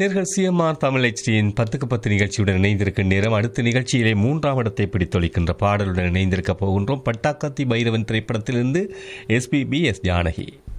நேர்கள் சிஎம்ஆர் தமிழ் HDயின் 10க்கு 10 நிகழ்ச்சியுடன் இணைந்திருக்கும் நேரம். அடுத்த நிகழ்ச்சியிலே 3ஆம் இடத்தை பிடித்தொழிக்கின்ற பாடலுடன் இணைந்திருக்க போகின்றோம். பட்டாக்கத்தி பைரவன் திரைப்படத்திலிருந்து SPB எஸ் ஜானகி.